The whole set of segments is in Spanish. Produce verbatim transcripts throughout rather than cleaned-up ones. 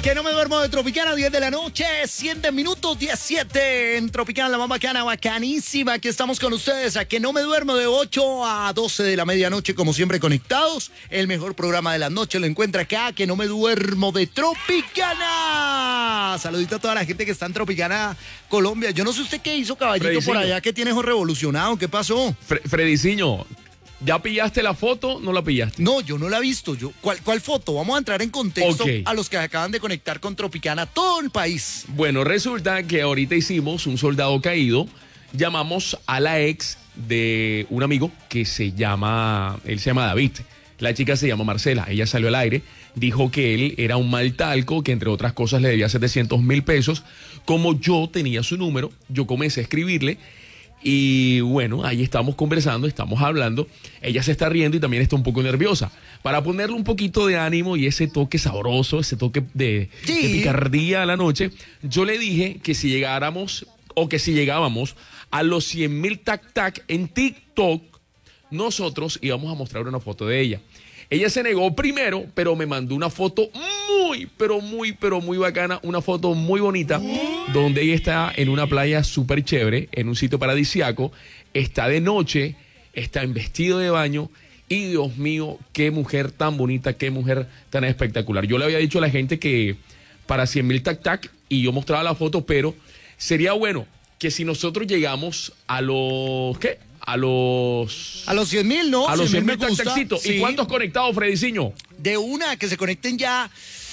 Que no me duermo de Tropicana, diez de la noche, siete minutos, diecisiete en Tropicana, la más bacana, bacanísima. Aquí estamos con ustedes, a que no me duermo de ocho a doce de la medianoche, como siempre conectados. El mejor programa de la noche lo encuentra acá, que no me duermo de Tropicana. Saludito a toda la gente que está en Tropicana, Colombia. Yo no sé usted qué hizo, caballito, Frediciño. por allá, que tiene ojo revolucionado, ¿qué pasó? Fre Frediciño, ¿ya pillaste la foto? ¿No la pillaste? No, yo no la he visto. Yo, ¿cuál, ¿Cuál foto? Vamos a entrar en contexto Ok. a los que acaban de conectar con Tropicana, todo el país. Bueno, resulta que ahorita hicimos un soldado caído. Llamamos a la ex de un amigo que se llama, él se llama David. La chica se llama Marcela. Ella salió al aire, dijo que él era un mal talco, que entre otras cosas le debía setecientos mil pesos. Como yo tenía su número, yo comencé a escribirle. Y bueno, ahí estamos conversando, estamos hablando. Ella se está riendo y también está un poco nerviosa. Para ponerle un poquito de ánimo y ese toque sabroso, ese toque de, Sí. de picardía a la noche, yo le dije que si llegáramos o que si llegábamos a los cien mil tac tac en TikTok, nosotros íbamos a mostrar una foto de ella. Ella se negó primero, pero me mandó una foto muy, pero muy, pero muy bacana, una foto muy bonita, donde ella está en una playa súper chévere, en un sitio paradisiaco, está de noche, está en vestido de baño, y Dios mío, qué mujer tan bonita, qué mujer tan espectacular. Yo le había dicho a la gente que para cien mil tac tac, y yo mostraba la foto, pero sería bueno que si nosotros llegamos a los, ¿qué? A los... A los cien mil, ¿no? A los cien me mil gusta. tac-taccitos. Sí. ¿Y cuántos conectados, Frediciño? De una, que se conecten ya.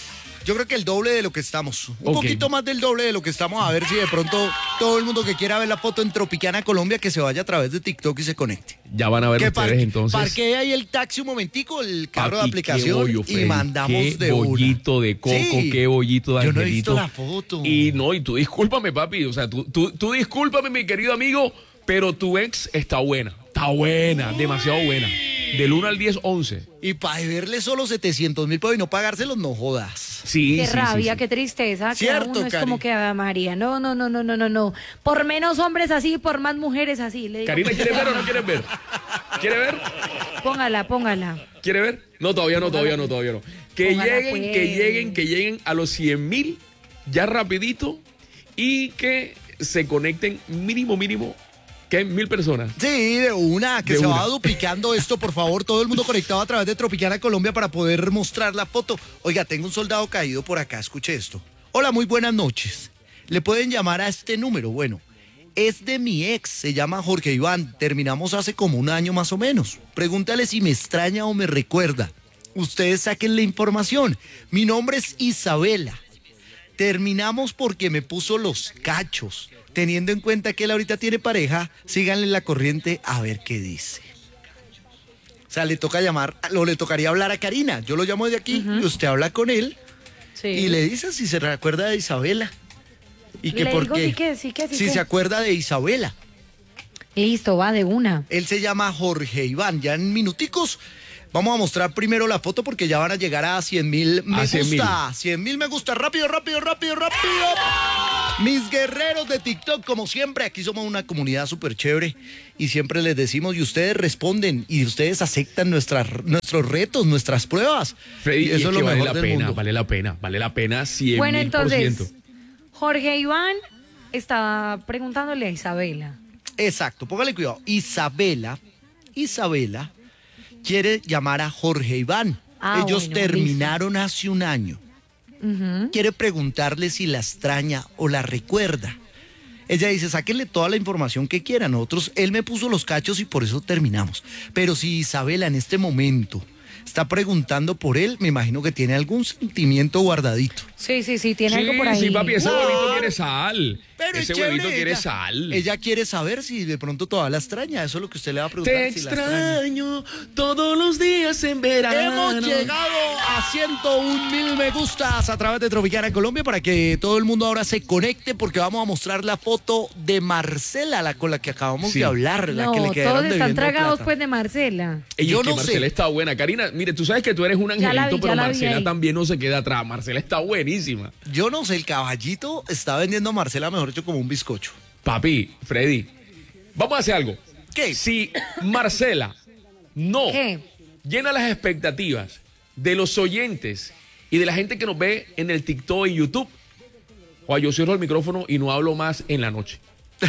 Yo creo que el doble de lo que estamos. Un Ok. poquito más del doble de lo que estamos. A ver si de pronto todo el mundo que quiera ver la foto en Tropicana, Colombia, que se vaya a través de TikTok y se conecte. Ya van a ver Que ustedes parque, entonces. parquee ahí el taxi un momentico, el carro de Papi, aplicación, qué bollo, y Freddy, mandamos qué de una. bollito de coco, Sí. qué bollito de Yo no he angelito. visto la foto. Y no, y tú discúlpame, papi. O sea, tú, tú, tú discúlpame, mi querido amigo, pero tu ex está buena. Está buena, demasiado buena. Del uno al diez, once. Y para deberle solo setecientos mil pesos y no pagárselos, no jodas. Sí, Qué sí, rabia, sí, sí. qué tristeza. Cierto, que uno es Cari. como que Ave María. No, no, no, no, no, no, no. Por menos hombres así, por más mujeres así. Le digo, Karina, ¿quieres ver o no quieres ver? ¿Quiere ver? Póngala, póngala. ¿Quiere ver? No, todavía no, todavía no, todavía no. Que Póngala, lleguen, pues. que lleguen, que lleguen a los cien mil ya rapidito y que se conecten mínimo, mínimo, ¿qué? Mil personas. Sí, de una, que De se una. va duplicando esto, por favor, todo el mundo conectado a través de Tropicana Colombia para poder mostrar la foto. Oiga, tengo un soldado caído por acá, escuche esto. Hola, muy buenas noches. Le pueden llamar a este número, bueno, es de mi ex, se llama Jorge Iván, terminamos hace como un año más o menos. Pregúntale si me extraña o me recuerda. Ustedes saquen la información. Mi nombre es Isabela. Terminamos porque me puso los cachos. Teniendo en cuenta que él ahorita tiene pareja, síganle la corriente a ver qué dice. O sea, le toca llamar, o le tocaría hablar a Karina. Yo lo llamo de aquí y usted habla con él Sí. y le dice si se recuerda de Isabela. Y que Le por digo qué. sí que, sí que, sí si que. se acuerda de Isabela. Listo, va de una. Él se llama Jorge Iván. Ya en minuticos vamos a mostrar primero la foto porque ya van a llegar a cien mil me A cien mil. gusta. cien mil me gusta. Rápido, rápido, rápido, rápido. Mis guerreros de TikTok, como siempre, aquí somos una comunidad súper chévere y siempre les decimos y ustedes responden y ustedes aceptan nuestras, nuestros retos, nuestras pruebas. Freddy, y eso es lo vale mejor la del pena, mundo. vale la pena, vale la pena cien Bueno, mil por entonces, ciento. Jorge Iván estaba preguntándole a Isabela. Exacto, póngale cuidado. Isabela, Isabela quiere llamar a Jorge Iván. Ah, Ellos bueno, terminaron hace un año. Ujú. Quiere preguntarle si la extraña o la recuerda. Ella dice, sáquenle toda la información que quieran. Nosotros, él me puso los cachos y por eso terminamos. Pero si Isabela en este momento está preguntando por él, me imagino que tiene algún sentimiento guardadito. Sí, sí, sí, tiene Sí, algo por ahí. sí, papi, ese No. huevito quiere sal. Pero Ese es chévere, huevito quiere ella- sal. Ella quiere saber si de pronto todavía la extraña. Eso es lo que usted le va a preguntar. Te si la extraña. extraño todos los días en verano. Hemos llegado a ciento un mil me gustas a través de Tropicana Colombia para que todo el mundo ahora se conecte porque vamos a mostrar la foto de Marcela, la con la que acabamos Sí. de hablar, la No, que le quedaron todos están debiendo tragados plata. pues de Marcela. Ey, Yo es que no sé. Marcela está buena. Karina, mire, tú sabes que tú eres un Ya la angelito, vi, pero ya la vi Marcela ahí. también no se queda atrás. Marcela está buenísima. Yo no sé, el caballito está vendiendo a Marcela, mejor dicho, como un bizcocho. Papi, Freddy, vamos a hacer algo. ¿Qué? Si Marcela no ¿Qué? llena las expectativas de los oyentes y de la gente que nos ve en el TikTok y YouTube. O yo cierro el micrófono y no hablo más en la noche.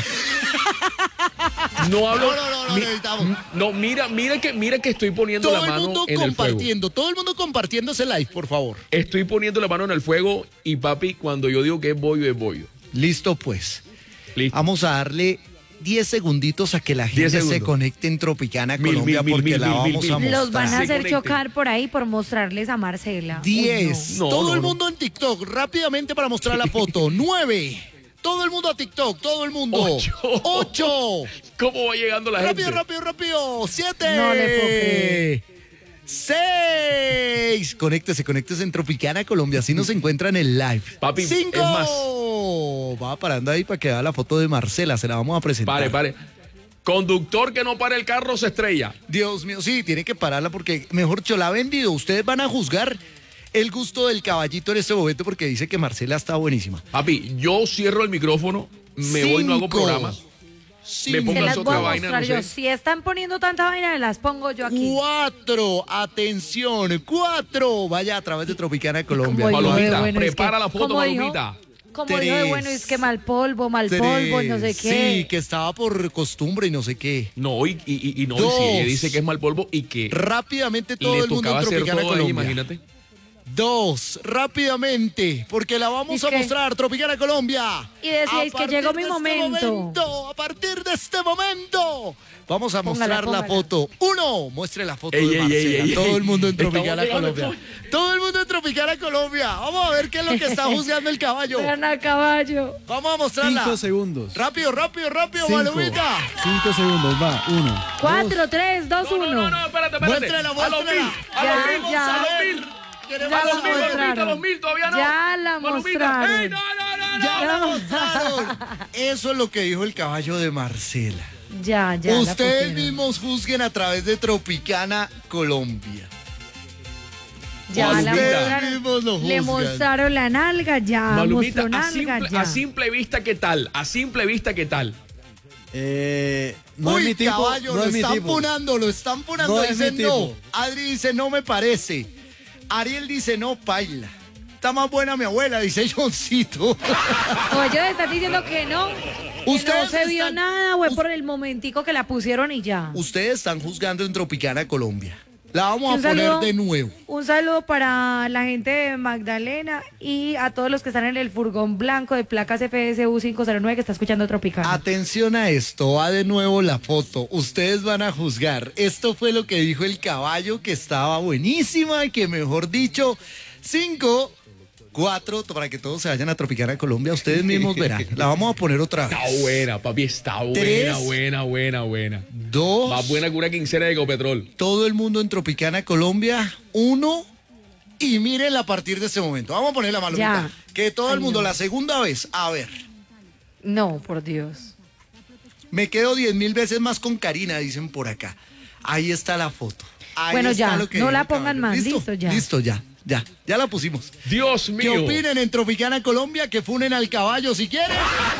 No hablo. No, no, no, no, mi- necesitamos. no, mira, mira que, mira que estoy poniendo Todo la el mano mundo en el fuego. compartiendo, todo el mundo compartiendo ese live, por favor. Estoy poniendo la mano en el fuego y papi, cuando yo digo que es bollo, es bollo. Listo, pues. Listo. Vamos a darle diez segunditos a que la gente diez se segundos. conecte en Tropicana Mil, Colombia mil, mil, porque mil, la mil, vamos mil, a mil. mostrar. Los van a Se hacer conecten. chocar por ahí por mostrarles a Marcela. Uy, diez. no. Todo No, el no, mundo en TikTok, rápidamente para mostrar la foto. nueve. Todo el mundo a TikTok, todo el mundo. Ocho. ocho. ¿Cómo va llegando la Rápido, gente? rápido, rápido. siete. No le puedo creer. seis. Conéctese, conéctese en Tropicana Colombia. Así nos encuentran en el live. Papi, cinco. es más. Va parando ahí para que vea la foto de Marcela. Se la vamos a presentar. Pare, pare. Conductor que no pare el carro se estrella. Dios mío, sí, tiene que pararla porque, mejor dicho, la ha vendido. Ustedes van a juzgar el gusto del caballito en este momento porque dice que Marcela está buenísima. Papi, yo cierro el micrófono, me voy, no hago Cinco. programa. Cinco. Me Se pongas las otra voy a vaina, mostrar no yo. sé. Si están poniendo tanta vaina, las pongo yo aquí. Cuatro, atención, cuatro. Vaya a través de Tropicana Colombia. Como dijo de Palomita, bueno, es prepara que- la foto, como dijo- Palomita. Como dijo de Tres. bueno, es que mal polvo, mal Tres. polvo, y no sé qué. Sí, que estaba por costumbre y no sé qué. No, y, y, y- y no, y Dos. si ella dice que es mal polvo y que Rápidamente todo le el mundo tocaba en hacer Tropicana todo ahí, Colombia. imagínate. Dos, rápidamente, porque la vamos ¿Y a qué? mostrar, Tropicana Colombia. Y decíais A que llegó partir mi de este momento. A partir de este momento, vamos a Póngala, mostrar la póngala. foto. Uno, muestre la foto Ey, de ey, Marcela. ey, ey, todo ey. el mundo en Estamos Tropicana llegando Colombia. al- Todo el mundo en Tropicana Colombia. Vamos a ver qué es lo que está juzgando el caballo. Vean a caballo. Vamos a mostrarla. Cinco segundos. Rápido, rápido, rápido, Cinco. Palomita. Cinco segundos, va. Uno. Cuatro, tres, dos, No, no, uno. no, no, espérate, espérate. Muéstrela, A los mil, muéstrela. a Ya, los mil, ya. a los mil. Queremos Ya A la los mil, a los mil, a mostraron. los mil, todavía no. Ya la Palomita. mostraron. ¡Ey, no, no, no, no! Ya la mostraron. Eso es lo que dijo el caballo de Marcela. Ya, ya. la Ustedes pusieron. mismos juzguen a través de Tropicana Colombia. Ya la Malumita. mostraron. Mismos lo Le juzgan. mostraron la nalga, ya. Malumita, mostró a nalga, simple, ya. a simple vista, ¿qué tal? A simple vista, ¿qué tal? Eh, no Uy, es mi tipo. caballo, no lo es mi están tipo. punando, lo están punando. No es mi Dicen no. tipo. Adri dice no me parece. Ariel dice no, paila. Está más buena mi abuela, dice Johncito. O ellos están diciendo que no. Que no Ustedes se vio están- nada, güey, us- por el momentico que la pusieron y ya. Ustedes están juzgando en Tropicana Colombia. La vamos a Un poner saludo- de nuevo. Un saludo para la gente de Magdalena y a todos los que están en el furgón blanco de placas F S U cinco cero nueve que está escuchando Tropicana. Atención a esto, va de nuevo la foto. Ustedes van a juzgar. Esto fue lo que dijo el caballo, que estaba buenísima y que, mejor dicho, cinco, cuatro, para que todos se vayan a Tropicana Colombia. Ustedes mismos verán. La vamos a poner otra vez. Está buena, papi, está buena, Tres. buena, buena, buena. Dos, Más buena que una quincena de Ecopetrol. todo el mundo en Tropicana Colombia. Uno, y miren a partir de este momento. Vamos a poner la malumita. Ya. Que todo el Ay, mundo, no. la segunda vez, a ver. No, por Dios. Me quedo diez mil veces más con Karina, dicen por acá. Ahí está la foto. Ahí Bueno, está ya, lo que no dijo la el pongan caballo. más, ¿Listo? listo, ya. Listo, ya, ya, ya la pusimos. Dios ¿Qué mío. opinen en Tropicana Colombia? Que funen al caballo si quieren.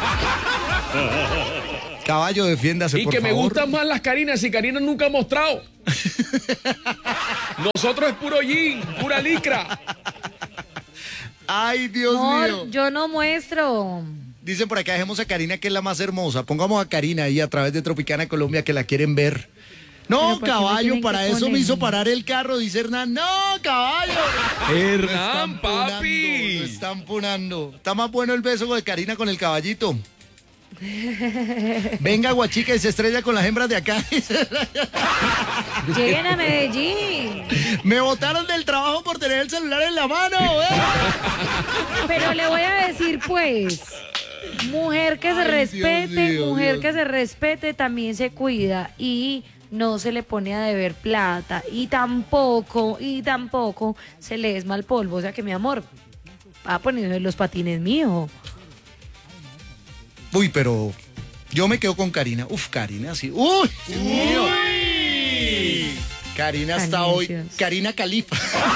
Caballo, defiéndase, Y por que me favor. gustan más las Carinas y Karina nunca ha mostrado. Nosotros es puro jean, pura licra. Ay, Dios No, mío. yo no muestro. Dicen por acá, dejemos a Karina, que es la más hermosa. Pongamos a Karina ahí a través de Tropicana Colombia, que la quieren ver. Pero No, ¿por qué me caballo, tienen para que eso me poner? hizo parar el carro, dice Hernán. No, caballo. Lo Hernán, están punando, papi. lo están punando. Está más bueno el beso de Karina con el caballito. Venga, guachica, y se estrella con las hembras de acá. Lleguen a Medellín. Me botaron del trabajo por tener el celular en la mano. ¿eh? Pero le voy a decir, pues, mujer que se Ay, respete, Dios mío, mujer Dios. que se respete también se cuida y no se le pone a deber plata y tampoco, y tampoco se le es mal polvo. O sea que, mi amor, va a poner los patines míos. Uy, pero yo me quedo con Karina. Uf, Karina, sí. Uy, Dios mío. Karina está Tan hoy. ansiosa. Karina Califa.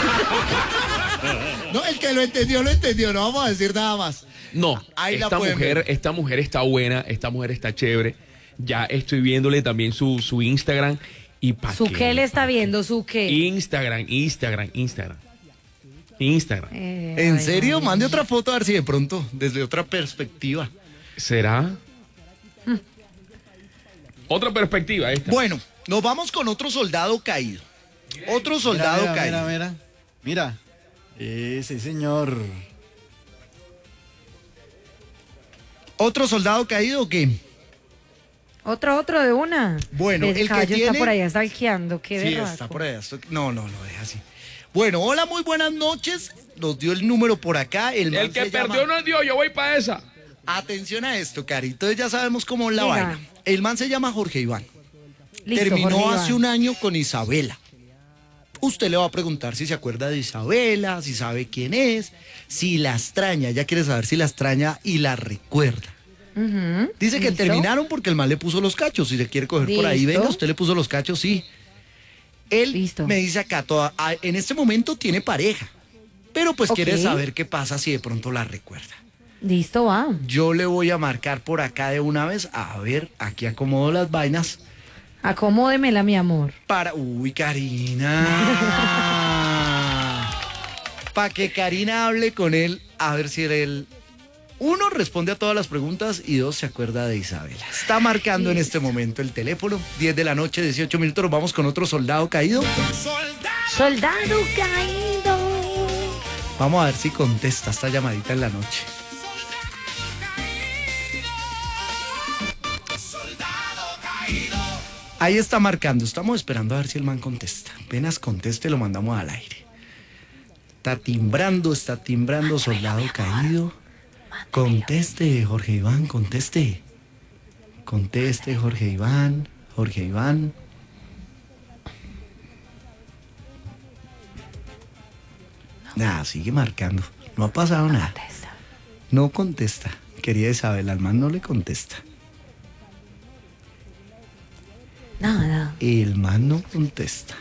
No, el que lo entendió, lo entendió. No vamos a decir nada más. No, Ahí la esta pueden mujer, ver. esta mujer está buena, esta mujer está chévere. Ya estoy viéndole también su, su Instagram y pa' ¿Su qué le está pa' viendo? ¿Su qué? Instagram, Instagram, Instagram. Instagram. Eh, ¿En ay, serio? ay, Mande otra foto a ver si de pronto, desde otra perspectiva. ¿Será? Otra perspectiva esta. Bueno, nos vamos con otro soldado caído. Otro soldado mira, mira, caído. Mira, mira, mira. Ese señor. ¿Otro soldado caído o qué? Otro, otro de una. Bueno, Ese el que caballo tiene- está por allá stalkeando. Qué Sí, berraco. está por allá. esto- No, no, lo deja así. Bueno, hola, muy buenas noches. Nos dio el número por acá. El, man El que se perdió llama- no dio, yo voy para esa. Atención a esto, Cari. Entonces ya sabemos cómo es la Diga. vaina. El man se llama Jorge Iván. Listo, Terminó Jorge hace Iván. un año con Isabela. Usted le va a preguntar si se acuerda de Isabela, si sabe quién es, si la extraña. Ella quiere saber si la extraña y la recuerda. Ujú, Dice que ¿listo? terminaron porque el man le puso los cachos. Si se quiere coger por ahí, Listo. venga, usted le puso los cachos, sí. Él Listo. me dice acá, toda- a- en este momento tiene pareja, pero pues Ok. quiere saber qué pasa si de pronto la recuerda. Listo, va. Yo le voy a marcar por acá de una vez, a ver, aquí acomodo las vainas Acomódemela, mi amor. para... Uy, Karina. Para que Karina hable con él, a ver si él... Uno, responde a todas las preguntas y dos, se acuerda de Isabela. Está marcando en este momento el teléfono, diez de la noche, dieciocho minutos, nos vamos con otro soldado caído. Soldado caído. Vamos a ver si contesta esta llamadita en la noche. Ahí está marcando, estamos esperando a ver si el man contesta. Apenas conteste, lo mandamos al aire. Está timbrando, está timbrando, soldado caído. Conteste, Jorge Iván, conteste. Conteste, Jorge Iván, Jorge Iván. Nada, sigue marcando. No ha pasado nada. No contesta. Querida Isabel, al man no le contesta. Nada. El man no contesta.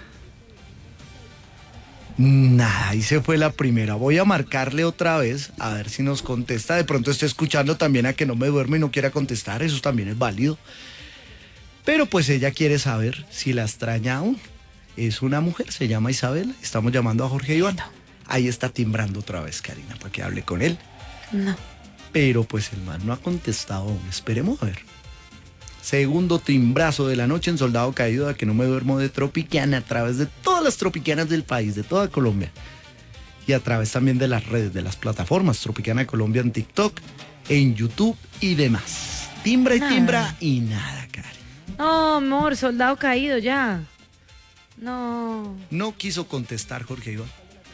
Nada, ahí se fue la primera. Voy a marcarle otra vez a ver si nos contesta. De pronto esté escuchando también a que no me duerme y no quiera contestar. Eso también es válido. Pero pues ella quiere saber si la extraña aún. Es una mujer, se llama Isabel. Estamos llamando a Jorge Iván. Ahí está timbrando otra vez, Karina, para que hable con él. No. Pero pues el man no ha contestado aún. Esperemos a ver. Segundo timbrazo de la noche en Soldado Caído, a que no me duermo de Tropicana, a través de todas las tropicanas del país, de toda Colombia. Y a través también de las redes, de las plataformas Tropicana Colombia en TikTok, en YouTube y demás. Timbra y Nada. timbra y nada, Karen. No, amor, soldado caído ya. No. No quiso contestar Jorge Iván.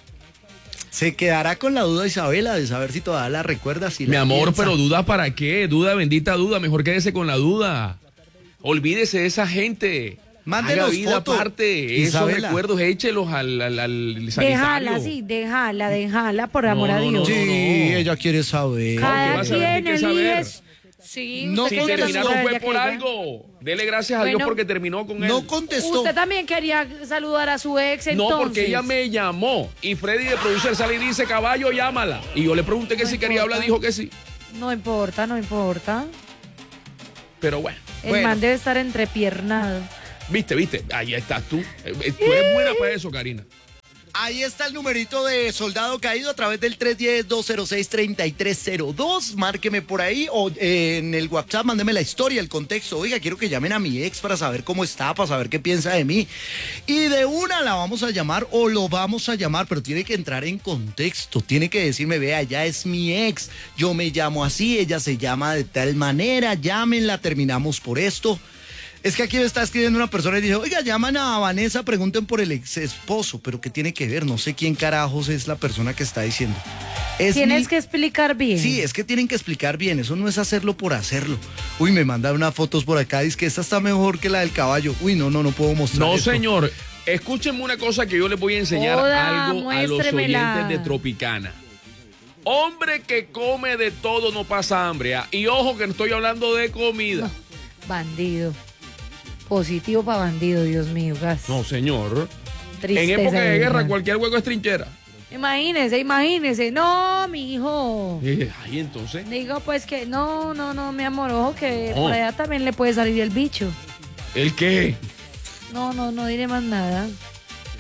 Se quedará con la duda Isabela de saber si todavía la recuerda. Si Mi la amor, piensa. pero duda para qué, duda, bendita duda, mejor quédese con la duda. Olvídese de esa gente. Mándenos Haga vida foto, aparte, esos Isabela. recuerdos, échelos al, al, al sanitario. Déjala, sí, déjala, déjala, por amor No, a no, Dios. no, Sí, no. ella quiere saber. ¿qué Cada vas a ver? quien ¿Qué saber? elige. Sí, No usted Si quiere contestó, terminaron saludar fue a por aquella. algo. Dele gracias a Dios Bueno, porque terminó con él. No contestó. Usted también quería saludar a su ex, No, entonces. porque ella me llamó y Freddy de producer sale y dice, caballo, llámala. Y yo le pregunté que No si quería importa. hablar, dijo que sí. No importa, no importa. Pero bueno, El Bueno. man debe estar entrepiernado. viste, viste, ahí estás tú. Eh, eh, Tú eres buena para eso, Karina. Ahí está el numerito de Soldado Caído a través del tres uno cero, dos cero seis, tres tres cero dos. Márqueme por ahí o eh, en el WhatsApp, mándeme la historia, el contexto. Oiga, quiero que llamen a mi ex para saber cómo está, para saber qué piensa de mí. Y de una la vamos a llamar o lo vamos a llamar, pero tiene que entrar en contexto. Tiene que decirme, vea, ya es mi ex, yo me llamo así, ella se llama de tal manera, llámenla, terminamos por esto. Es que aquí me está escribiendo una persona y dice, oiga, llaman a Vanessa, pregunten por el ex esposo, pero ¿qué tiene que ver? No sé quién carajos es la persona que está diciendo. Es Tienes mi- que explicar bien. Sí, es que tienen que explicar bien, eso no es hacerlo por hacerlo. Uy, me mandan unas fotos por acá, dice que esta está mejor que la del caballo. Uy, no, no, no puedo mostrar No, esto. señor. Escúchenme una cosa que yo les voy a enseñar Hola, algo a los muéstremela. oyentes de Tropicana. Hombre que come de todo no pasa hambre. ¿ah? Y ojo que no estoy hablando de comida. Bandido. Positivo para bandido, Dios mío, gas. No, señor. Tristeza En época de guerra verdad. cualquier hueco es trinchera. Imagínese, imagínese. No, mi hijo. Eh, Ahí entonces. Digo pues que no, no, no, mi amor, ojo que No. por allá también le puede salir el bicho. ¿El qué? No, no, no diré más nada.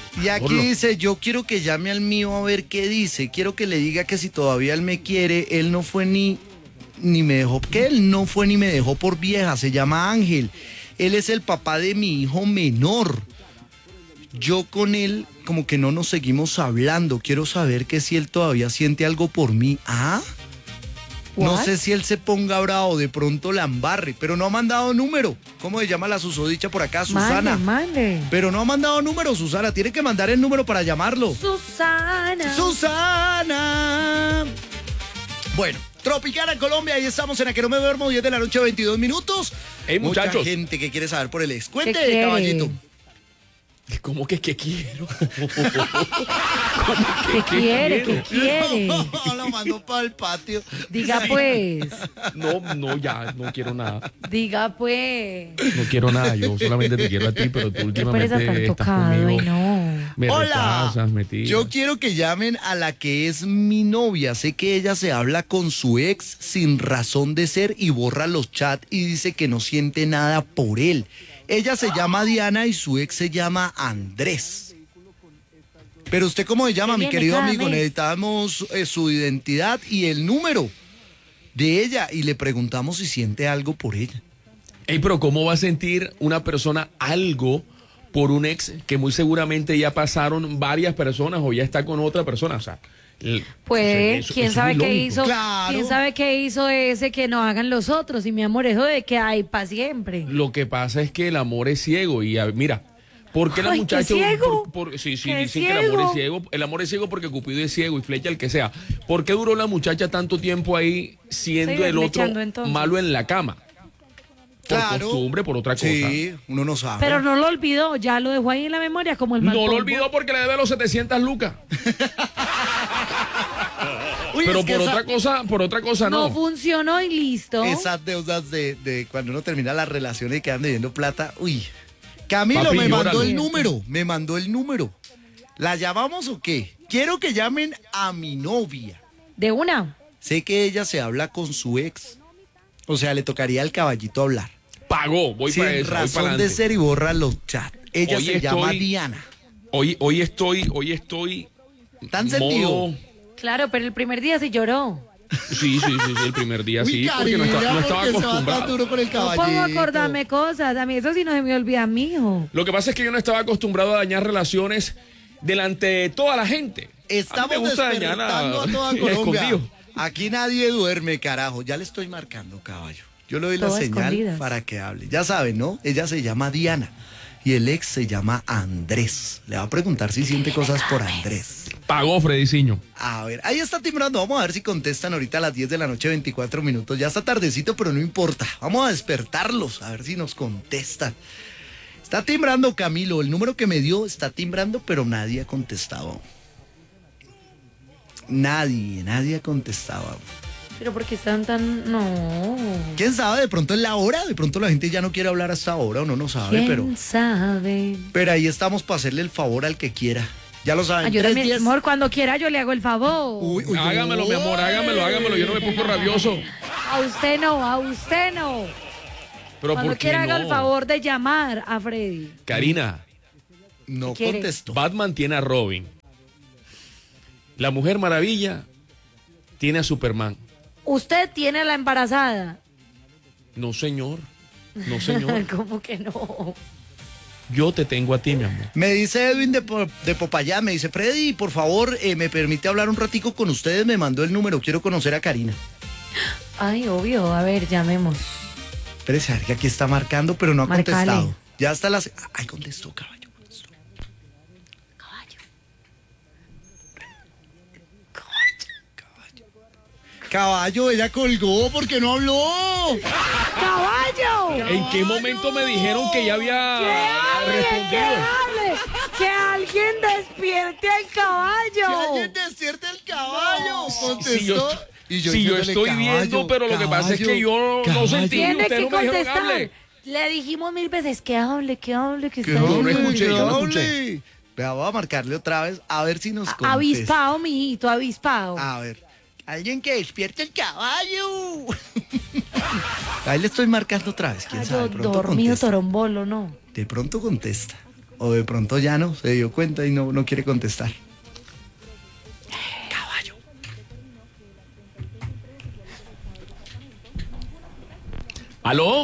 Y aquí Por lo- dice, yo quiero que llame al mío a ver qué dice. Quiero que le diga que si todavía él me quiere, él no fue ni, ni me dejó, que él no fue ni me dejó por vieja. Se llama Ángel. Él es el papá de mi hijo menor. Yo con él como que no nos seguimos hablando. Quiero saber que si él todavía siente algo por mí. ¿Ah? No What? sé si él se ponga bravo, de pronto la embarre, pero no ha mandado número. ¿Cómo se llama la susodicha por acá? Susana. Mande, mande. Pero no ha mandado número, Susana. Tiene que mandar el número para llamarlo. Susana. Susana. Bueno, Tropicana Colombia, ahí estamos en A Que No Me Duermo, diez de la noche, veintidós minutos. Ey, Mucha muchachos. gente que quiere saber por el ex. ¿Qué Cuente, quiere? caballito. ¿Cómo que que quiero? ¿Qué quiere? ¿Qué quiere? No, lo mandó para el patio. Diga pues. No, no, ya, no quiero nada. Diga pues. No quiero nada, yo solamente te quiero a ti, pero tú Qué pereza últimamente tan estás tocado, ay conmigo. no. Me Hola, rechazas, me tiras. yo quiero que llamen a la que es mi novia. Sé que ella se habla con su ex sin razón de ser y borra los chats y dice que no siente nada por él. Ella se llama Diana y su ex se llama Andrés. Pero usted cómo se llama, ¿Qué mi viene querido cada amigo. mes? Necesitamos eh, su identidad y el número de ella y le preguntamos si siente algo por ella. Ey, pero ¿cómo va a sentir una persona algo por un ex que muy seguramente ya pasaron varias personas o ya está con otra persona? O sea, el- Pues, eso- ¿quién eso es sabe muy qué lógico. hizo? Claro. ¿Quién sabe qué hizo ese que no hagan los otros? Y mi amor, eso de que hay para siempre. Lo que pasa es que el amor es ciego y a- mira, ¿por qué la Ay, ¿qué muchacha ciego? por- por- sí, sí, ¿Qué dicen que el amor ciego? es ciego, el amor es ciego porque Cupido es ciego y flecha el que sea. ¿Por qué duró la muchacha tanto tiempo ahí siendo Se iba el otro flechando, entonces. malo en la cama? Por Claro. costumbre, por otra cosa. Sí, uno no sabe. Pero no lo olvidó, ya lo dejó ahí en la memoria como el mal No lo polvo. olvidó porque le debe los setecientas lucas. Uy, Pero es que por esa- otra cosa, por otra cosa No no. funcionó y listo. Esas deudas de, de cuando uno termina las relaciones y quedan debiendo plata. Uy. Camilo Papi, me mandó llóralo. el número. Me mandó el número. ¿La llamamos o qué? Quiero que llamen a mi novia. De una. Sé que ella se habla con su ex. O sea, le tocaría al caballito hablar. Pagó, voy Sin para eso, voy razón para de adelante. ser y borra los chats. Ella Hoy se llama estoy- Diana. Hoy, hoy estoy, hoy estoy. ¿Tan modo- sentido? Claro, pero el primer día sí lloró. Sí, sí, sí, sí, el primer día Uy, sí, porque no estaba, Karina, no estaba porque se va tan acostumbrado. duro con el No caballito. puedo acordarme cosas. A mí eso sí no se me olvida, mijo. Lo que pasa es que yo no estaba acostumbrado a dañar relaciones delante de toda la gente. Estamos a mí me gusta despertando dañarla a toda Colombia. escondido. Aquí nadie duerme, carajo. Ya le estoy marcando, caballo. Yo le doy la Todo señal escondidas. para que hable. Ya saben, ¿no? Ella se llama Diana y el ex se llama Andrés. Le va a preguntar si siente cosas por Andrés. Pagó Frediciño. A ver, ahí está timbrando. Vamos a ver si contestan ahorita a las diez de la noche, veinticuatro minutos. Ya está tardecito, pero no importa. Vamos a despertarlos, a ver si nos contestan. Está timbrando Camilo. El número que me dio está timbrando, pero nadie ha contestado. Nadie, nadie ha contestado. Pero porque están tan... No. ¿Quién sabe? De pronto es la hora. De pronto la gente ya no quiere hablar hasta ahora. Uno no sabe, ¿Quién pero, sabe? pero ahí estamos para hacerle el favor al que quiera. Ya lo saben. Ah, yo tres, también, diez. amor, cuando quiera yo le hago el favor. Uy, uy, Hágamelo, mi amor, hágamelo, hágamelo. Yo no me pongo rabioso. A usted no, a usted no. Pero Cuando ¿por qué quiera haga el no? favor de llamar a Freddy. Karina, No ¿Qué quiere? contestó. Batman tiene a Robin. La Mujer Maravilla tiene a Superman. Usted tiene a la embarazada. No, señor. No, señor. ¿Cómo que no? Yo te tengo a ti, mi amor. Me dice Edwin de, Po- de Popayán, me dice, Freddy, por favor, eh, me permite hablar un ratico con ustedes, me mandó el número, quiero conocer a Karina. Ay, obvio. A ver, llamemos. Espérese, a ver que aquí está marcando, pero no ha Márcale. contestado. Ya está las... Ay, contestó, caballo. contestó. Caballo, ella colgó porque no habló. ¡Caballo! ¿En qué momento me dijeron que ya había ¡Que hable! ¡Que respondido? hable! ¡Que alguien despierte al Que caballo! alguien despierte el caballo. Contestó. Si yo, Y yo si yo diciéndole, estoy caballo, viendo, pero lo que pasa es que yo no caballo. sentí. Tiene Usted que no me dijeron contestar. hable. Le dijimos mil veces que hable, que hable, que Que está no hable, bien. escuché, que yo no hable. Vea, voy a marcarle otra vez a ver si nos contesta. Avispado, mijito, avispado. A ver, alguien que despierte el caballo. Ahí le estoy marcando otra vez. ¿Quién sabe? De Caballo pronto dormido, contesta. torombolo, ¿no? De pronto contesta. O de pronto ya no, se dio cuenta y no, no quiere contestar. Caballo. ¿Aló?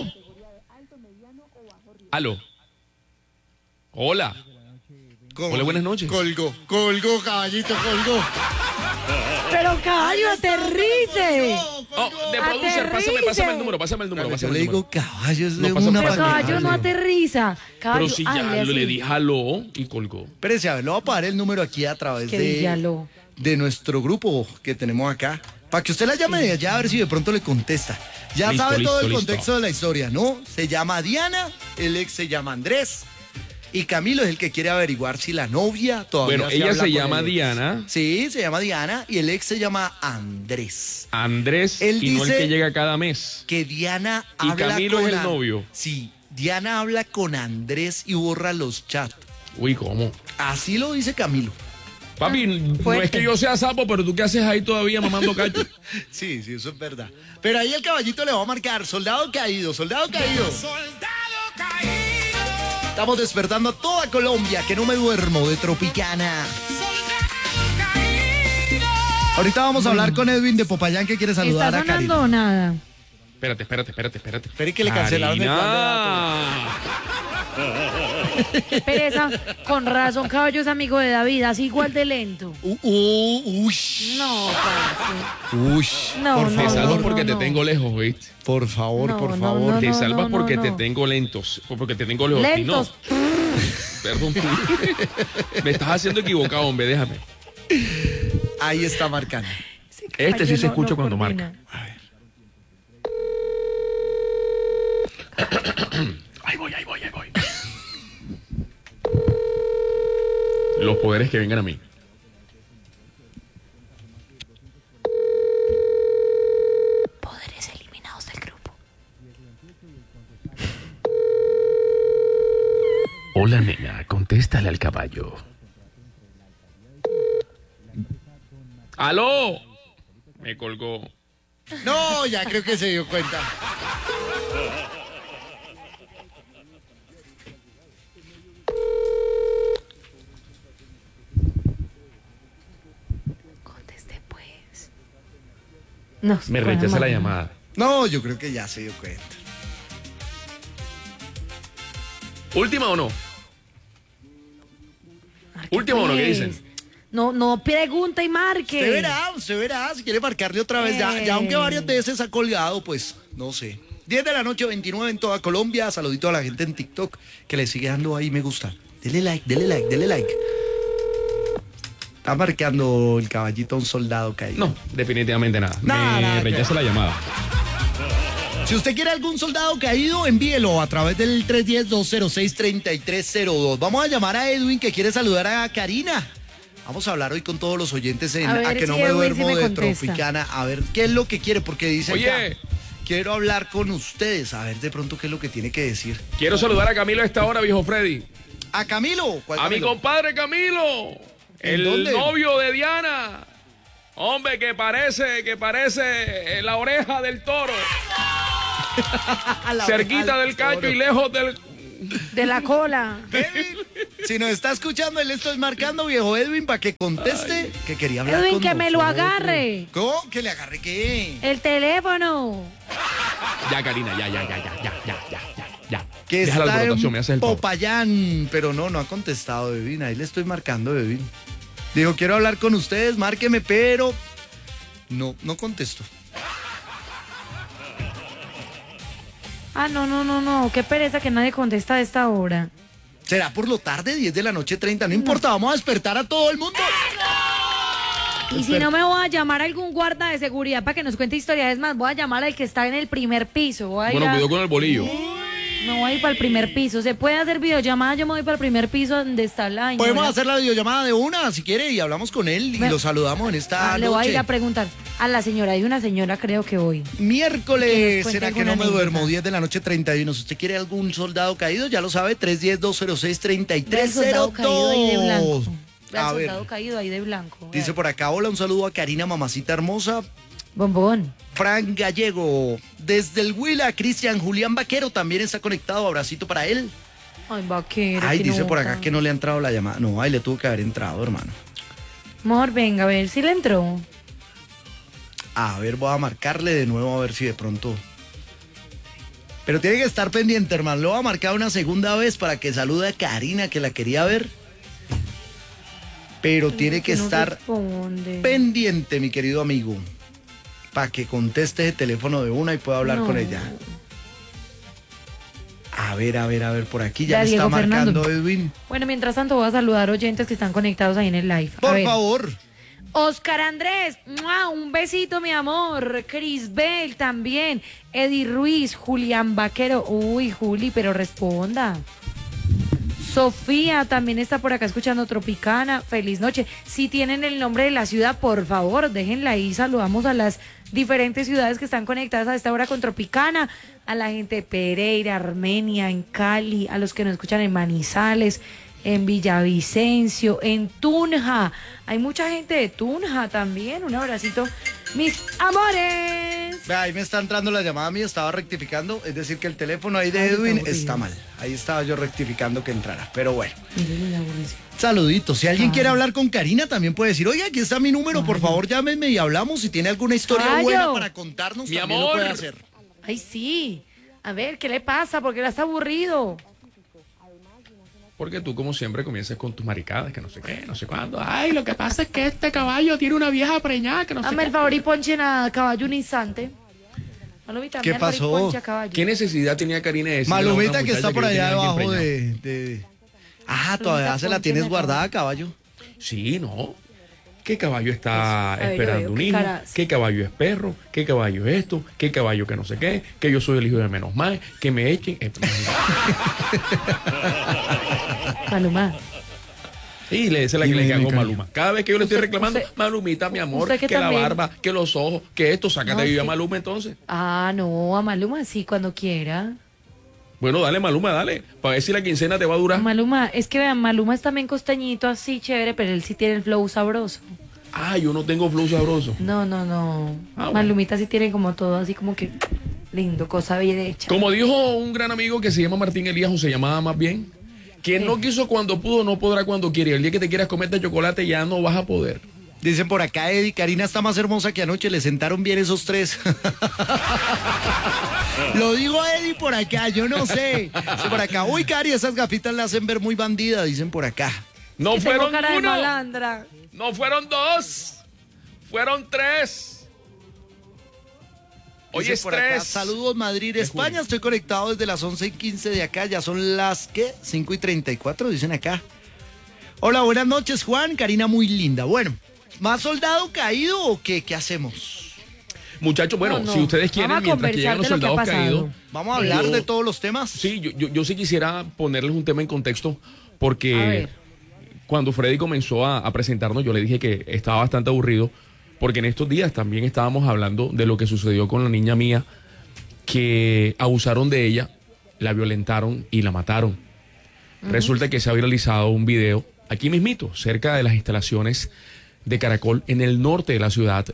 ¿Aló? Hola. Col- Hola, buenas noches. Colgó, colgó, caballito, colgó. Pero caballo, aterrice. Oh, de producer, pásame, pásame el número, pásame el número, Yo pásame le el número. digo caballos No, de pásame una el Pero para que- caballo no aterriza. Caballo, Pero si ya hable lo así. le di aló y colgó. Espérese, a ver, le voy a pagar el número aquí a través Que de, dígalo. de nuestro grupo que tenemos acá. Para que usted la llame de allá a ver si de pronto le contesta. Ya Listo, sabe listo, todo el listo. contexto de la historia, ¿no? Se llama Diana, el ex se llama Andrés. Y Camilo es el que quiere averiguar si la novia todavía Bueno, se ella habla se con llama el ex. Diana. Sí, se llama Diana y el ex se llama Andrés. Andrés Él y no el dice- que llega cada mes. Que Diana Y habla Camilo con es el An- novio. Sí, Diana habla con Andrés y borra los chats. Uy, ¿cómo? Así lo dice Camilo. Papi, no fuerte. es que yo sea sapo, pero tú qué haces ahí todavía mamando cacho. Sí, sí, eso es verdad. Pero ahí el caballito le va a marcar, soldado caído, soldado caído. Estamos despertando a toda Colombia, que no me duermo, de Tropicana. Ahorita vamos a hablar con Edwin de Popayán, que quiere ¿Está saludar a sonando Karina. o nada? Espérate, espérate, espérate, espérate. Espere que le cancelaron el plan de Karina. Qué pereza. Con razón, caballo es amigo de David, así igual de lento. Uh, uh, ush. No, parce. Ush. No, por no, Te favor, salvas no, porque no. te tengo lejos, ¿viste? por favor, No, por no, favor. no, Te no, salvas no, porque no. te tengo lentos. o Porque te tengo lejos. Y Lentos. no. Perdón, tú. Me estás haciendo equivocado, hombre, déjame. Ahí está marcando. Ese Este sí caballo se no- escucha no cuando coordina. marca. A ver. Ahí voy, ahí voy, ahí voy. Los poderes que vengan a mí. Poderes eliminados del grupo. Hola, nena, contéstale al caballo. ¡Aló! Me colgó. No, ya creo que se dio cuenta. Conteste pues. No, Me buena rechaza la madre. llamada. No, yo creo que ya se dio cuenta. ¿Última o no? Marque, Última o no, ¿qué pues. dicen? No, no pregunta y marque. Usted verá, usted verá, si quiere marcarle otra vez. Ya, ya aunque varias veces ha colgado, pues, no sé. diez de la noche, veintinueve en toda Colombia. Saludito a la gente en TikTok que le sigue dando ahí me gusta. Dele like, dele like, dele like. Está marcando el caballito a un soldado caído. No, definitivamente nada. Nada, Me nada que rechaza la llamada. Si usted quiere algún soldado caído, envíelo a través del tres uno cero, dos cero seis, tres tres cero dos. Vamos a llamar a Edwin, que quiere saludar a Karina. Vamos a hablar hoy con todos los oyentes en A A, ver que no si me Edwin duermo sí me de contesta. Tropicana. A ver qué es lo que quiere, porque dice Oye. acá, quiero hablar con ustedes. A ver de pronto qué es lo que tiene que decir. Quiero saludar a Camilo a esta hora, viejo Freddy. A Camilo. ¿Cuál A mi Camilo? compadre Camilo. ¿En El dónde? novio de Diana. Hombre, que parece, que parece eh, la oreja del toro. A la Cerquita oreja del cacho toro. y lejos del... De la cola. Edwin, si nos está escuchando, él le estoy marcando, viejo Edwin, para que conteste que quería hablar Edwin, con que me lo nosotros. agarre. ¿Cómo? ¿Que le agarre qué? El teléfono. Ya, Karina, ya, ya, ya, ya, ya, ya, ya, ya, ya. Que Deja la está alborotación, en me haces el favor. Popayán, pero no, no ha contestado, Edwin. Ahí le estoy marcando, Edwin. Dijo, quiero hablar con ustedes, márqueme, pero no, no contesto. Ah, no, no, no, no. Qué pereza que nadie contesta a esta hora. ¿Será por lo tarde, diez de la noche, treinta? No importa, vamos a despertar a todo el mundo. Y si no me voy a llamar a algún guarda de seguridad para que nos cuente historias, es más, voy a llamar al que está en el primer piso. Voy a ir Bueno, a- cuidado con el bolillo. Me voy a ir para el primer piso. ¿Se puede hacer videollamada? Yo me voy para el primer piso donde está la señora. Podemos hacer la videollamada de una, si quiere, y hablamos con él y Me- lo saludamos en esta Ah, le voy a ir noche. a preguntar a la señora. Hay una señora, creo que hoy. Que Miércoles, nos cuente será que alguna no me duermo, anécdota. diez de la noche, treinta y uno. Si usted quiere algún soldado caído, ya lo sabe, tres uno cero, dos cero seis, tres Ve tres al cero soldado caído ahí de blanco. dos. Ve al A ver, soldado caído ahí de blanco. dice por acá, hola, un saludo a Karina, mamacita hermosa. Bombón. Frank Gallego, desde el Huila, Cristian Julián Vaquero también está conectado, abracito para él. Ay, vaquero. Ay, qué dice por acá nota. que no le ha entrado la llamada. No, ahí le tuvo que haber entrado, hermano. Amor, venga, a ver si le entró. A ver, voy a marcarle de nuevo a ver si de pronto... Pero tiene que estar pendiente, hermano. Lo voy a marcar una segunda vez para que salude a Karina, que la quería ver. Pero tiene que no estar responde. pendiente, mi querido amigo, para que conteste el teléfono de una y pueda hablar No. con ella. A ver, a ver, a ver, por aquí ya Ya, me está Diego marcando Fernando. Edwin. Bueno, mientras tanto voy a saludar oyentes que están conectados ahí en el live. A Por ver. favor. Oscar Andrés, ¡mua! Un besito, mi amor. Crisbel también. Eddie Ruiz, Julián Vaquero. Uy, Juli, pero responda. Sofía también está por acá escuchando Tropicana. Feliz noche. Si tienen el nombre de la ciudad, por favor, déjenla ahí. Saludamos a las diferentes ciudades que están conectadas a esta hora con Tropicana. A la gente de Pereira, Armenia, en Cali, a los que nos escuchan en Manizales, en Villavicencio, en Tunja. Hay mucha gente de Tunja también. Un abracito, mis amores. Vea, ahí me está entrando la llamada mía, estaba rectificando. Es decir, que el teléfono ahí de Ay, Edwin está está aburrido. mal. Ahí estaba yo rectificando que entrara. Pero bueno. Miren la aburrición. Saluditos. Si alguien Ay. quiere hablar con Karina, también puede decir, oye, aquí está mi número, por favor, llámenme y hablamos. Si tiene alguna historia Cayo. buena para contarnos, Mi también amor. lo puede hacer. Ay, sí. A ver, ¿qué le pasa? ¿Por qué la está aburrido? Porque tú, como siempre, comienzas con tus maricadas, que no sé qué, no sé cuándo. Ay, lo que pasa es que este caballo tiene una vieja preñada, que no sé Dame qué. el favor y ponchen a caballo un instante. Malumita, ¿Qué dame el favor y pasó? ponche a caballo. ¿Qué necesidad tenía Karina de decirle a la Malumita otra que está muchacha por yo allá tenía a alguien debajo preñado? de, de... Ah, todavía se la ponche tienes la guardada, caballo. Sí, no. ¿Qué caballo está Eso. A ver, esperando yo veo, un ¿qué hijo? caras? ¿Qué caballo es perro? ¿Qué caballo es esto? ¿Qué caballo que no sé qué? Que yo soy el hijo de menos mal, que me echen. Eh, Maluma. Sí, le dice la que Dime, le dime, hago cariño. Maluma. Cada vez que yo le estoy Usted- reclamando, usted- Malumita, mi amor, usted que, que la también- barba, que los ojos, que esto, sácate No, de vivir a sí. Maluma entonces. Ah, no, a Maluma sí, cuando quiera. Bueno, dale, Maluma, dale. Para ver si la quincena te va a durar. Maluma, es que vean, Maluma es también costeñito así, chévere, pero él sí tiene el flow sabroso. Ah, yo no tengo flow sabroso. No, no, no. Ah, bueno. Malumita sí tiene como todo así como que lindo, cosa bien hecha. Como dijo un gran amigo que se llama Martín Elías, o se llamaba más bien, quien no quiso cuando pudo, no podrá cuando quiere. El día que te quieras comer este chocolate ya no vas a poder. Dicen por acá, Eddie, Karina está más hermosa que anoche, le sentaron bien esos tres. Lo digo Eddie por acá, yo no sé. Dice por acá, uy, Cari, esas gafitas la hacen ver muy bandida, dicen por acá. No Que tengo fueron cara de uno, malandra. no fueron dos, fueron tres. Hoy Dice es por acá, tres. saludos Madrid, de España, junio. estoy conectado desde las once y quince de acá, ya son las, ¿qué? cinco y treinta y cuatro, dicen acá. Hola, buenas noches, Juan, Karina muy linda. Bueno, ¿más soldado caído o qué? ¿Qué hacemos? Muchachos, bueno, No, no. si ustedes quieren, Vamos a mientras que llegan los conversar de lo que soldados ha pasado. caídos. ¿Vamos a hablar Yo- de todos los temas? Sí, yo, yo, yo sí quisiera ponerles un tema en contexto, A porque ver. cuando Freddy comenzó a, a presentarnos, yo le dije que estaba bastante aburrido, porque en estos días también estábamos hablando de lo que sucedió con la niña mía, que abusaron de ella, la violentaron y la mataron. Resulta que se ha viralizado un video aquí mismito, cerca de las instalaciones de Caracol, en el norte de la ciudad,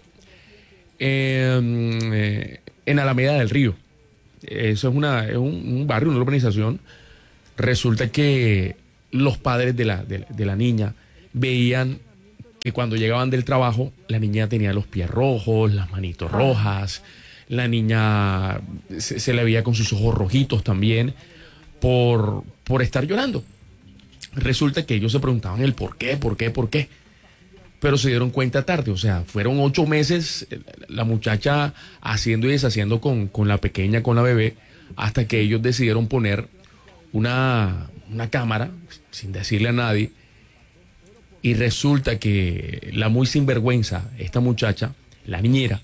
en, eh, en Alameda del Río. Eso es, una, es un, un barrio, una urbanización. Resulta que los padres de la, de, de la niña veían que cuando llegaban del trabajo, la niña tenía los pies rojos, las manitos rojas, la niña se, se le veía con sus ojos rojitos también por, por estar llorando. Resulta que ellos se preguntaban el por qué, por qué, por qué. Pero se dieron cuenta tarde, o sea, fueron ocho meses eh, la muchacha haciendo y deshaciendo con, con la pequeña, con la bebé, hasta que ellos decidieron poner una, una cámara, sin decirle a nadie, y resulta que la muy sinvergüenza, esta muchacha, la niñera,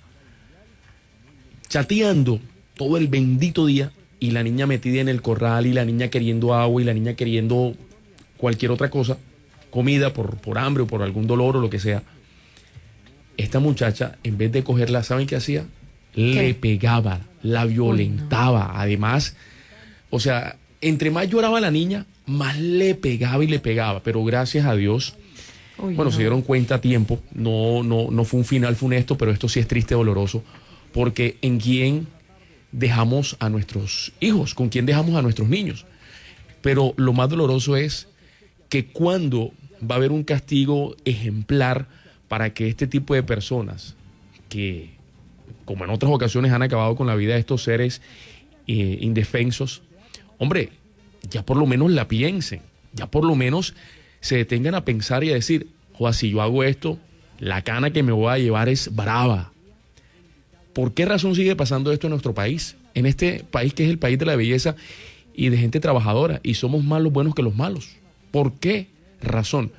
chateando todo el bendito día, y la niña metida en el corral, y la niña queriendo agua, y la niña queriendo cualquier otra cosa, comida por, por hambre o por algún dolor o lo que sea. Esta muchacha, en vez de cogerla, ¿saben qué hacía? Le pegaba, la violentaba. Además, o sea, entre más lloraba la niña, más le pegaba y le pegaba. Pero gracias a Dios, Uy, bueno, no. se dieron cuenta a tiempo. No, no, no fue un final funesto, pero esto sí es triste, doloroso. Porque ¿en quién dejamos a nuestros hijos? ¿Con quién dejamos a nuestros niños? Pero lo más doloroso es que cuando va a haber un castigo ejemplar para que este tipo de personas, que como en otras ocasiones han acabado con la vida de estos seres eh, indefensos, hombre, ya por lo menos la piensen, ya por lo menos se detengan a pensar y a decir, joder, si yo hago esto, la cana que me voy a llevar es brava. ¿Por qué razón sigue pasando esto en nuestro país? En este país que es el país de la belleza y de gente trabajadora, y somos más los buenos que los malos. ¿Por qué razón?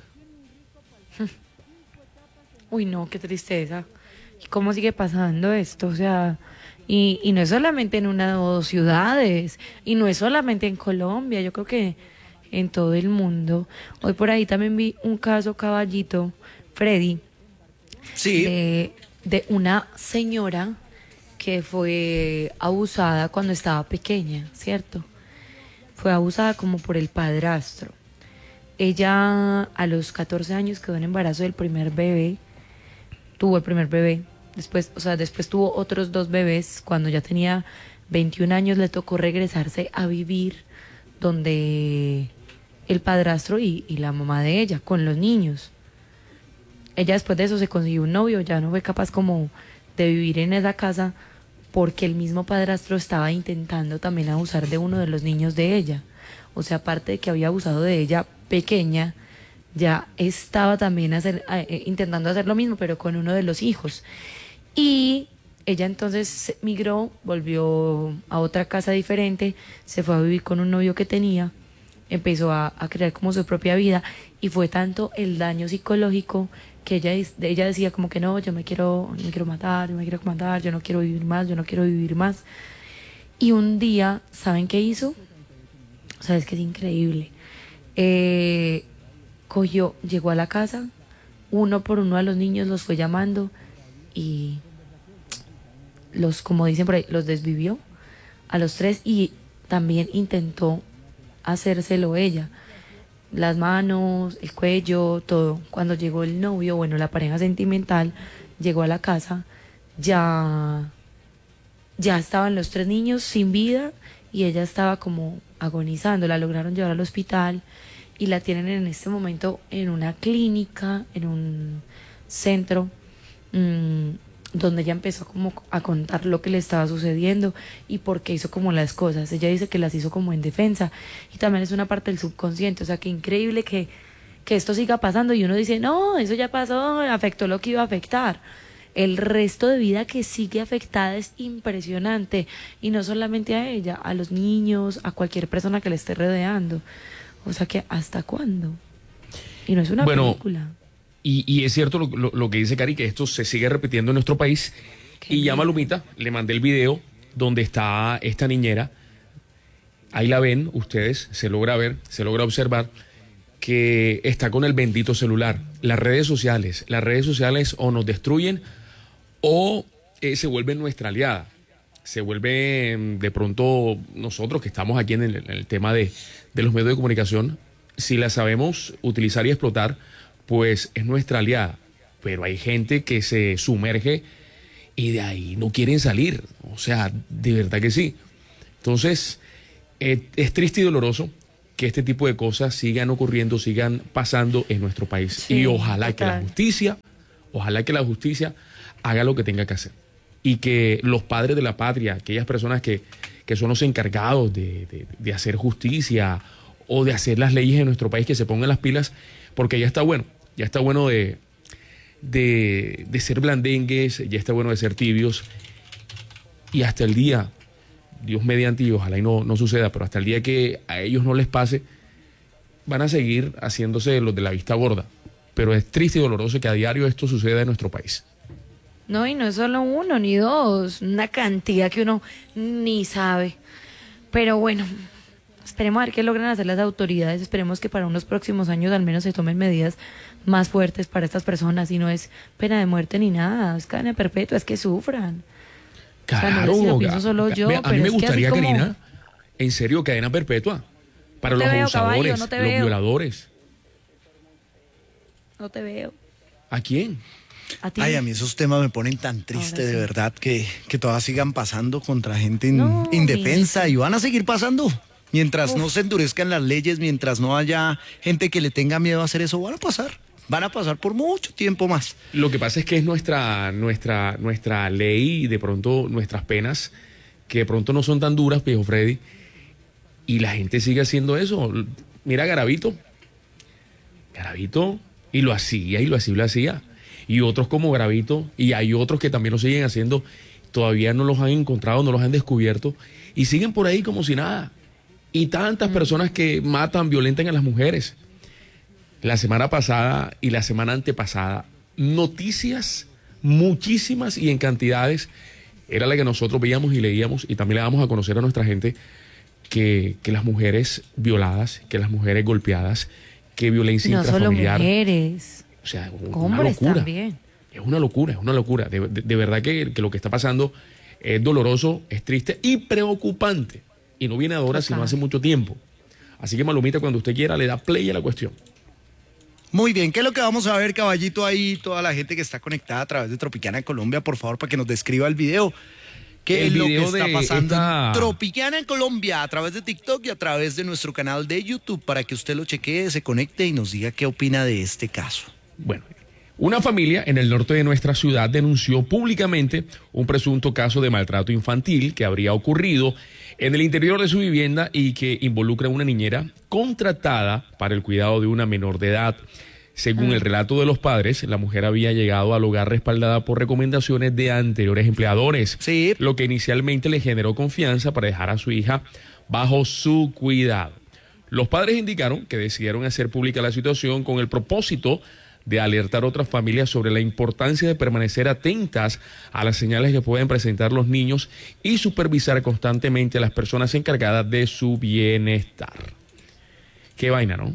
Uy, no, qué tristeza. ¿Y cómo sigue pasando esto? O sea, y, y no es solamente en una o dos ciudades, y no es solamente en Colombia, yo creo que en todo el mundo. Hoy por ahí también vi un caso, Caballito, Freddy, Sí. de, de una señora que fue abusada cuando estaba pequeña, ¿cierto? Fue abusada como por el padrastro. Ella a los catorce años quedó en embarazo del primer bebé, tuvo el primer bebé, después, o sea, después tuvo otros dos bebés. Cuando ya tenía veintiún años le tocó regresarse a vivir donde el padrastro y, y la mamá de ella, con los niños. Ella después de eso se consiguió un novio, ya no fue capaz como de vivir en esa casa porque el mismo padrastro estaba intentando también abusar de uno de los niños de ella. O sea, aparte de que había abusado de ella pequeña, ya estaba también hacer, eh, intentando hacer lo mismo, pero con uno de los hijos. Y ella entonces migró, volvió a otra casa diferente, se fue a vivir con un novio que tenía, empezó a, a crear como su propia vida, y fue tanto el daño psicológico que ella, ella decía como que no, yo me quiero, me quiero matar, yo me quiero matar, yo no quiero vivir más, yo no quiero vivir más. Y un día, ¿saben qué hizo? O sea, es que es increíble. Eh, cogió, llegó a la casa, uno por uno a los niños los fue llamando y los, como dicen por ahí, los desvivió a los tres, y también intentó hacérselo ella. Las manos, el cuello, todo. Cuando llegó el novio, bueno, la pareja sentimental, llegó a la casa, ya, ya estaban los tres niños sin vida y ella estaba como agonizando. La lograron llevar al hospital y la tienen en este momento en una clínica, en un centro, mmm, donde ella empezó como a contar lo que le estaba sucediendo y por qué hizo como las cosas. Ella dice que las hizo como en defensa, y también es una parte del subconsciente. O sea, que increíble que, que esto siga pasando, y uno dice, no, eso ya pasó, afectó lo que iba a afectar. El resto de vida que sigue afectada es impresionante, y no solamente a ella, a los niños, a cualquier persona que le esté rodeando. O sea, que ¿hasta cuándo? Y no es una bueno, película. Y, y es cierto lo, lo, lo que dice Cari, que esto se sigue repitiendo en nuestro país. Qué Y llama a Lumita, le mandé el video donde está esta niñera. Ahí la ven ustedes, se logra ver, se logra observar que está con el bendito celular. Las redes sociales, las redes sociales o nos destruyen o eh, se vuelven nuestra aliada. Se vuelven de pronto nosotros que estamos aquí en el, en el tema de, de los medios de comunicación, si las sabemos utilizar y explotar, pues es nuestra aliada. Pero hay gente que se sumerge y de ahí no quieren salir. O sea, de verdad que sí. Entonces, eh, es triste y doloroso que este tipo de cosas sigan ocurriendo, sigan pasando en nuestro país. Sí, y ojalá total. que la justicia, ojalá que la justicia haga lo que tenga que hacer. Y que los padres de la patria, aquellas personas que, que son los encargados de, de, de hacer justicia o de hacer las leyes en nuestro país, que se pongan las pilas, porque ya está bueno. Ya está bueno de, de, de ser blandengues, ya está bueno de ser tibios. Y hasta el día, Dios mediante, y ojalá y no, no suceda, pero hasta el día que a ellos no les pase, van a seguir haciéndose los de la vista gorda. Pero es triste y doloroso que a diario esto suceda en nuestro país. No, y no es solo uno ni dos, una cantidad que uno ni sabe. Pero bueno, esperemos a ver qué logran hacer las autoridades. Esperemos que para unos próximos años al menos se tomen medidas más fuertes para estas personas, y no es pena de muerte ni nada, es cadena perpetua, es que sufran. Claro, o sea, no sé si lo pienso solo yo, a mí pero me es que gustaría, así como- Karina, en serio, cadena perpetua para No te los veo, abusadores, caballo, no te los veo. violadores. No te veo. ¿A quién? A ti. Ay, a mí esos temas me ponen tan triste, Ahora sí. de verdad, que, que todas sigan pasando contra gente in- No, indefensa, mijito. y van a seguir pasando. Mientras Uf. no se endurezcan las leyes, mientras no haya gente que le tenga miedo a hacer eso, van a pasar. Van a pasar por mucho tiempo más. Lo que pasa es que es nuestra, nuestra, nuestra ley y de pronto nuestras penas, que de pronto no son tan duras, viejo Freddy, y la gente sigue haciendo eso. Mira Garavito. Garavito, y lo hacía, y lo hacía, y lo hacía. Y otros como Garavito, y hay otros que también lo siguen haciendo, todavía no los han encontrado, no los han descubierto, y siguen por ahí como si nada. Y tantas personas que matan, violentan a las mujeres. La semana pasada y la semana antepasada, noticias muchísimas y en cantidades, era la que nosotros veíamos y leíamos, y también le damos a conocer a nuestra gente que, que las mujeres violadas, que las mujeres golpeadas, que violencia Y no solo intrafamiliar. mujeres, O sea, una hombres locura. también. Es una locura, es una locura. De, de- de verdad que, que lo que está pasando es doloroso, es triste y preocupante. Y no viene ahora, sino Total. hace mucho tiempo. Así que Malumita, cuando usted quiera, le da play a la cuestión. Muy bien, ¿qué es lo que vamos a ver, caballito, ahí? Toda la gente que está conectada a través de Tropicana en Colombia, por favor, para que nos describa el video. ¿Qué El es lo que video está de pasando esta- en Tropicana en Colombia a través de TikTok y a través de nuestro canal de YouTube para que usted lo chequee, se conecte y nos diga qué opina de este caso? Bueno, una familia en el norte de nuestra ciudad denunció públicamente un presunto caso de maltrato infantil que habría ocurrido en el interior de su vivienda y que involucra a una niñera contratada para el cuidado de una menor de edad. Según el relato de los padres, la mujer había llegado al hogar respaldada por recomendaciones de anteriores empleadores, Sí. lo que inicialmente le generó confianza para dejar a su hija bajo su cuidado. Los padres indicaron que decidieron hacer pública la situación con el propósito de alertar a otras familias sobre la importancia de permanecer atentas a las señales que pueden presentar los niños y supervisar constantemente a las personas encargadas de su bienestar. Qué vaina, ¿no?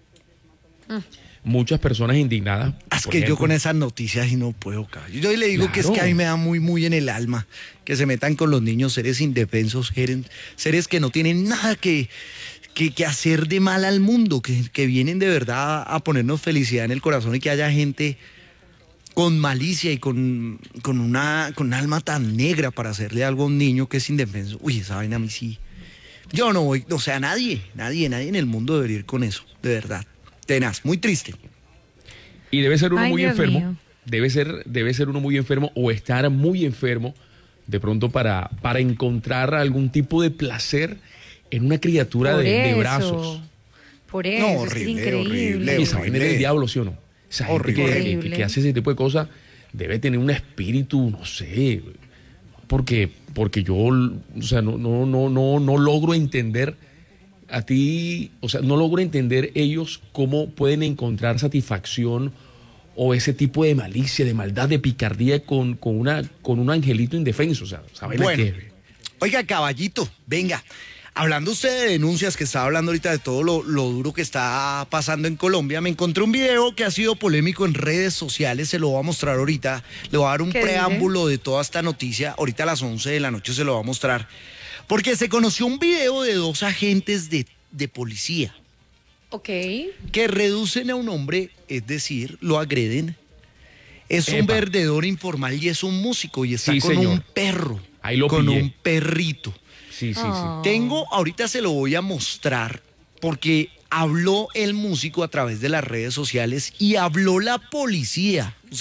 Muchas personas indignadas. Es por que yo ejemplo, con esas noticias y no puedo, caballo. Yo le digo que es Claro. que a mí me da muy, muy en el alma que se metan con los niños, seres indefensos, seres, seres que no tienen nada que, que, que hacer de mal al mundo, que, que vienen de verdad a ponernos felicidad en el corazón y que haya gente con malicia y con, con, una, con un alma tan negra para hacerle algo a un niño que es indefenso. Uy, esa vaina a mí sí. Yo no voy, o sea, nadie, nadie, nadie en el mundo debería ir con eso, de verdad. Tenaz, muy triste. Y debe ser uno Ay, muy Dios enfermo. mío. Debe ser, debe ser uno muy enfermo o estar muy enfermo de pronto para, para encontrar algún tipo de placer en una criatura Por de, de eso, brazos. Por eso, No, es que horrible, es increíble. horrible, Esa vaina es del diablo, ¿sí o no? Esa gente Horrible. que, que- que- Horrible. que hace ese tipo de cosas debe tener un espíritu, no sé, porque, porque yo, o sea, no, no, no, no, no logro entender a ti, o sea, no logro entender ellos cómo pueden encontrar satisfacción o ese tipo de malicia, de maldad, de picardía con, con, una, con un angelito indefenso, o sea, ¿saben Bueno. qué? Oiga, caballito, venga. Hablando usted de denuncias, que estaba hablando ahorita de todo lo, lo duro que está pasando en Colombia, me encontré un video que ha sido polémico en redes sociales, se lo voy a mostrar ahorita, le voy a dar un ¿Qué dice? preámbulo de toda esta noticia, ahorita a las once de la noche se lo voy a mostrar, porque se conoció un video de dos agentes de, de policía Ok. que reducen a un hombre, es decir, lo agreden. Es un Epa. vendedor informal y es un músico y está Sí, con señor. un perro, Ahí lo con pillé. un perrito. Sí, sí, sí. Oh. Tengo, ahorita se lo voy a mostrar porque habló el músico a través de las redes sociales y habló la policía.